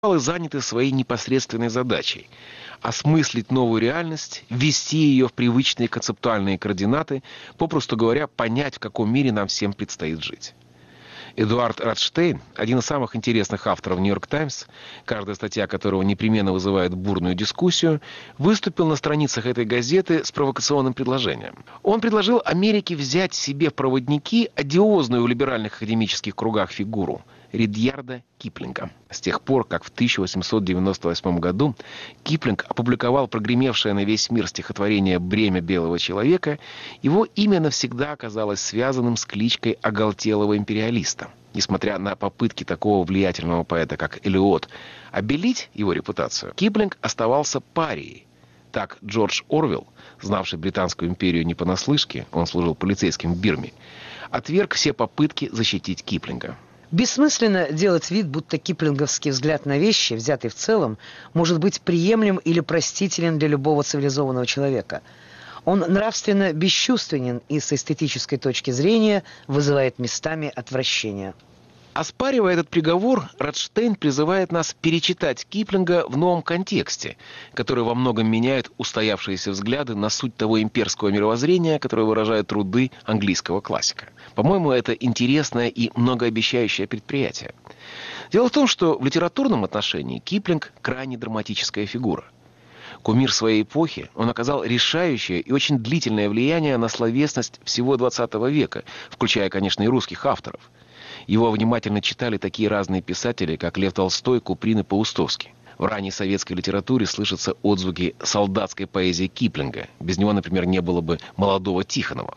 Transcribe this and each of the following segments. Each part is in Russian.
заняты своей непосредственной задачей – осмыслить новую реальность, ввести ее в привычные концептуальные координаты, попросту говоря, понять, в каком мире нам всем предстоит жить. Эдуард Радштейн, один из самых интересных авторов «Нью-Йорк Таймс», каждая статья которого непременно вызывает бурную дискуссию, выступил на страницах этой газеты с провокационным предложением. Он предложил Америке взять себе в проводники одиозную в либеральных академических кругах фигуру – Ридьярда Киплинга. С тех пор, как в 1898 году Киплинг опубликовал прогремевшее на весь мир стихотворение «Бремя белого человека», его имя навсегда оказалось связанным с кличкой оголтелого империалиста. Несмотря на попытки такого влиятельного поэта, как Элиот, обелить его репутацию, Киплинг оставался парией. Так Джордж Орвелл, знавший Британскую империю не понаслышке, он служил полицейским в Бирме, отверг все попытки защитить Киплинга. Бессмысленно делать вид, будто киплинговский взгляд на вещи, взятый в целом, может быть приемлем или простителен для любого цивилизованного человека. Он нравственно бесчувственен и с эстетической точки зрения вызывает местами отвращение. Оспаривая этот приговор, Радштейн призывает нас перечитать Киплинга в новом контексте, который во многом меняет устоявшиеся взгляды на суть того имперского мировоззрения, которое выражают труды английского классика. По-моему, это интересное и многообещающее предприятие. Дело в том, что в литературном отношении Киплинг – крайне драматическая фигура. Кумир своей эпохи, он оказал решающее и очень длительное влияние на словесность всего XX века, включая, конечно, и русских авторов. Его внимательно читали такие разные писатели, как Лев Толстой, Куприн и Паустовский. В ранней советской литературе слышатся отзвуки солдатской поэзии Киплинга. Без него, например, не было бы «Молодого Тихонова».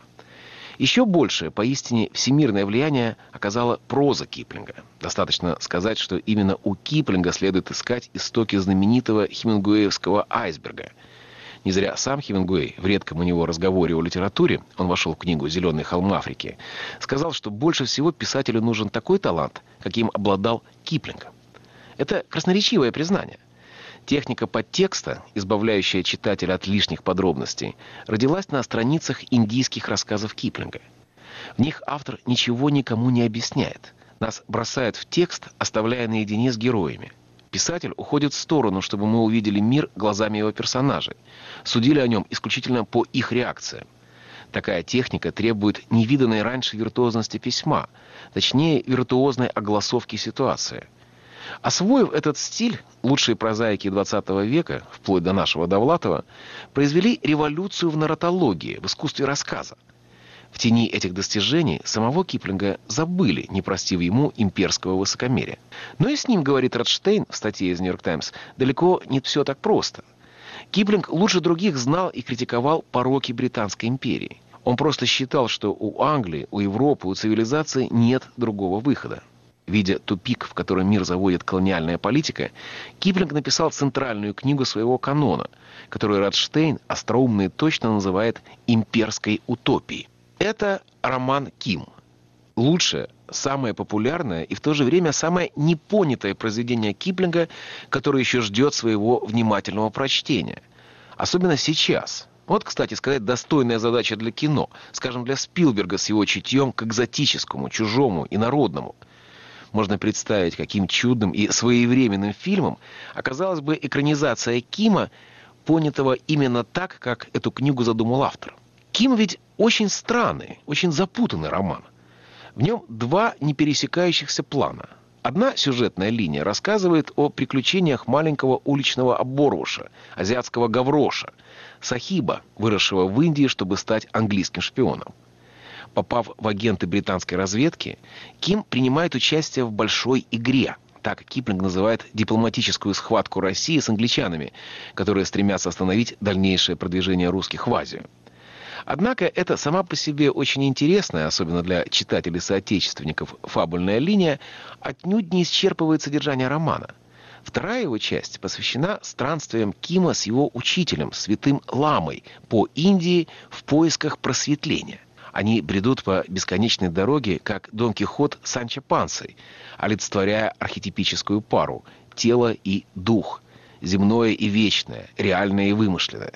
Еще большее, поистине всемирное влияние оказала проза Киплинга. Достаточно сказать, что именно у Киплинга следует искать истоки знаменитого хемингуэевского айсберга. Не зря сам Хемингуэй в редком у него разговоре о литературе, он вошел в книгу «Зеленый холм Африки», сказал, что больше всего писателю нужен такой талант, каким обладал Киплинг. Это красноречивое признание. Техника подтекста, избавляющая читателя от лишних подробностей, родилась на страницах индийских рассказов Киплинга. В них автор ничего никому не объясняет. Нас бросают в текст, оставляя наедине с героями. Писатель уходит в сторону, чтобы мы увидели мир глазами его персонажей, судили о нем исключительно по их реакциям. Такая техника требует невиданной раньше виртуозности письма, точнее, виртуозной огласовки ситуации. Освоив этот стиль, лучшие прозаики XX века, вплоть до нашего Довлатова, произвели революцию в нарратологии, в искусстве рассказа. В тени этих достижений самого Киплинга забыли, не простив ему имперского высокомерия. Но и с ним, говорит Радштейн в статье из «Нью-Йорк Таймс», далеко не все так просто. Киплинг лучше других знал и критиковал пороки Британской империи. Он просто считал, что у Англии, у Европы, у цивилизации нет другого выхода. Видя тупик, в который мир заводит колониальная политика, Киплинг написал центральную книгу своего канона, которую Радштейн остроумно и точно называет «имперской утопией». Это роман «Ким». Лучшее, самое популярное и в то же время самое непонятое произведение Киплинга, которое еще ждет своего внимательного прочтения. Особенно сейчас. Вот, кстати сказать, достойная задача для кино, скажем, для Спилберга с его чутьем к экзотическому, чужому, инородному. Можно представить, каким чудным и своевременным фильмом оказалась бы экранизация Кима, понятого именно так, как эту книгу задумал автор. Ким ведь очень странный, очень запутанный роман. В нем два непересекающихся плана. Одна сюжетная линия рассказывает о приключениях маленького уличного оборвыша, азиатского гавроша, Сахиба, выросшего в Индии, чтобы стать английским шпионом. Попав в агенты британской разведки, Ким принимает участие в большой игре. Так Киплинг называет дипломатическую схватку России с англичанами, которые стремятся остановить дальнейшее продвижение русских в Азию. Однако это сама по себе очень интересная, особенно для читателей-соотечественников, фабульная линия отнюдь не исчерпывает содержание романа. Вторая его часть посвящена странствиям Кима с его учителем, святым Ламой, по Индии в поисках просветления. Они бредут по бесконечной дороге, как Дон Кихот с Санчо Пансой, олицетворяя архетипическую пару – тело и дух, земное и вечное, реальное и вымышленное.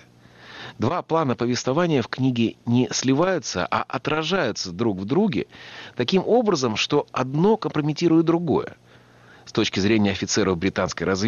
Два плана повествования в книге не сливаются, а отражаются друг в друге таким образом, что одно компрометирует другое. с точки зрения офицеров британской разведки,